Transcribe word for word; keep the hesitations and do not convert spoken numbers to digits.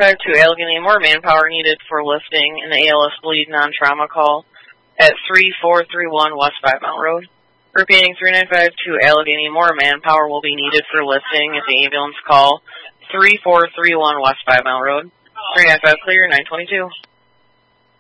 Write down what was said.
five two, Allegheny, more manpower needed for lifting in the A L S bleed non-trauma call at three four three one West Five Mile Road. Repeating, three nine five two, Allegheny, more manpower will be needed for lifting at the ambulance call three four three one West Five Mile Road. three nine five clear, nine twenty-two.